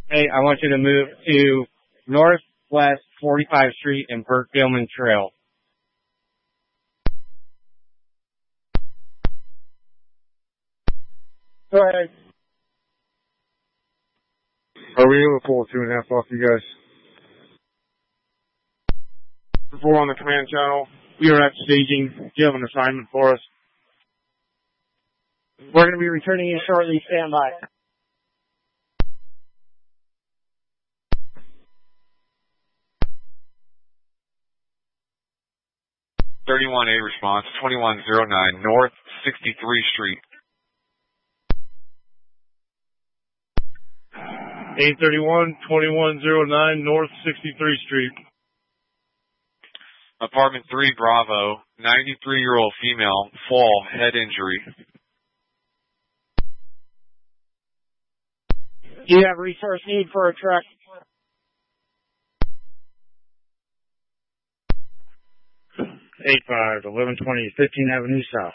Hey, I want you to move to Northwest 45th Street and Burt Gilman Trail. Go ahead. Are we able to pull 2.5 off you guys? 4 on the command channel. We are at staging. Do you have an assignment for us? We're going to be returning in shortly. Stand by. A response, 2109 North 63 Street. 831, 2109 North 63 Street. Apartment 3 Bravo, 93-year-old female, fall, head injury. Do you have resource need for a truck? 85, 1120 15th Avenue South.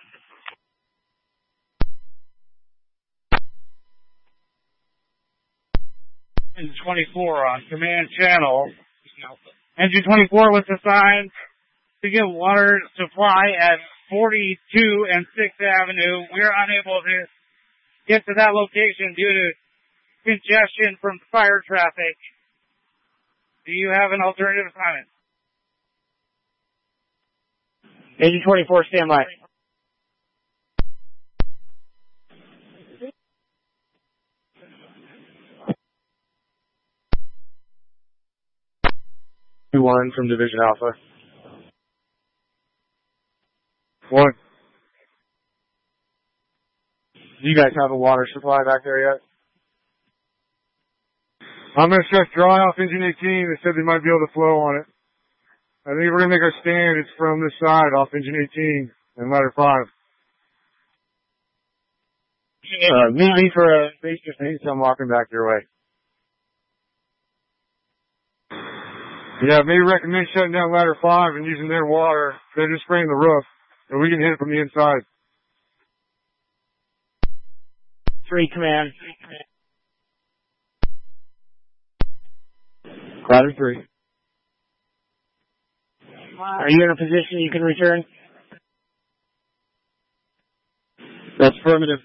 Engine 24 on command channel. Engine 24 was assigned to get water supply at 42 and 6th Avenue. We are unable to get to that location due to congestion from fire traffic. Do you have an alternative assignment? Engine 24, stand by. One from Division Alpha. 1. Do you guys have a water supply back there yet? I'm going to check dry off engine 18. They said they might be able to flow on it. I think we're going to make our stand. It's from this side off engine 18 and ladder 5. Meet me for a base defense. I'm walking back your way. Yeah, maybe recommend shutting down ladder 5 and using their water. They're just spraying the roof, and we can hit it from the inside. 3 command. Ladder 3. Are you in a position you can return? That's affirmative.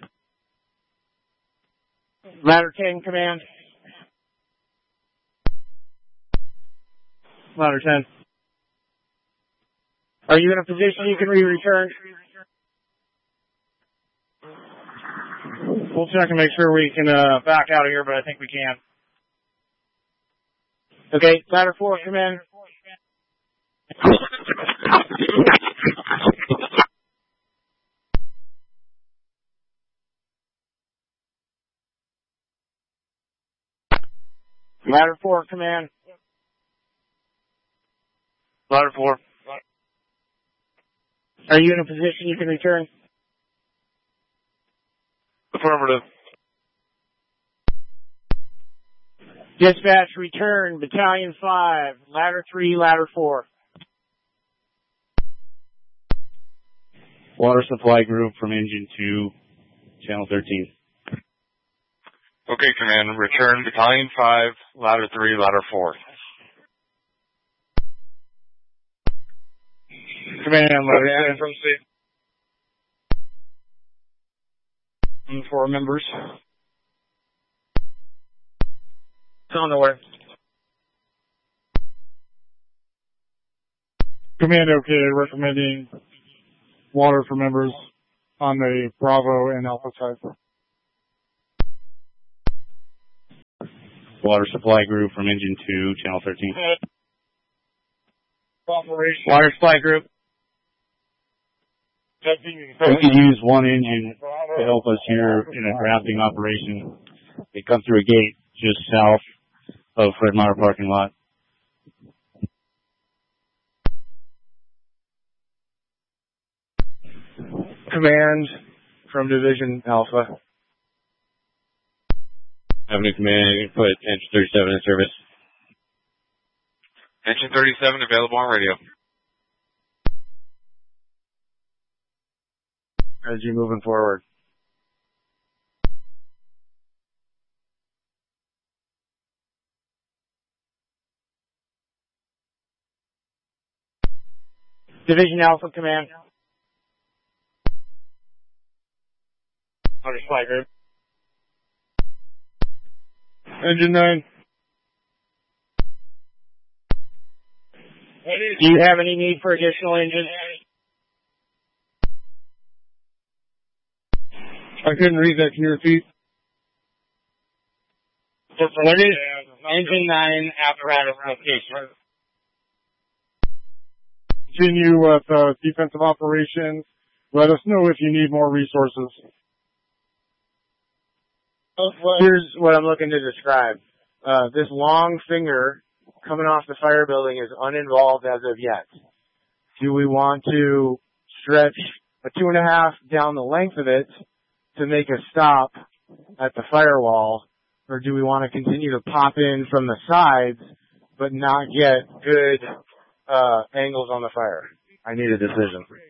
Ladder 10 command. Ladder 10. Are you in a position you can return? We'll check and make sure we can back out of here, but I think we can. Okay, ladder 4 command. Ladder 4 command. Ladder 4. Are you in a position you can return? Affirmative. Dispatch, return, Battalion 5, ladder 3, ladder 4. Water supply group from engine 2, channel 13. Okay, command, return, Battalion 5, ladder 3, ladder 4. Command, ladder 10 from C. 4 members. It's on the way. Command, okay, recommending water for members on the Bravo and Alpha side. Water supply group from engine 2, channel 13. Operation. Water supply group. We could use one engine to help us here in a grounding operation. They come through a gate just south of Fred Meyer parking lot. Command from Division Alpha. Avenue Command, put engine 37 in service. Engine 37 available on radio. As you're moving forward. Division Alpha Command. Outer Flight Group. Engine 9. Do you have any need for additional engines? I couldn't read that. Can you repeat? What is Engine 9 apparatus location? Continue with defensive operations. Let us know if you need more resources. Here's what I'm looking to describe. This long finger coming off the fire building is uninvolved as of yet. Do we want to stretch a 2.5 down the length of it to make a stop at the firewall, or do we want to continue to pop in from the sides but not get good angles on the fire? I need a decision.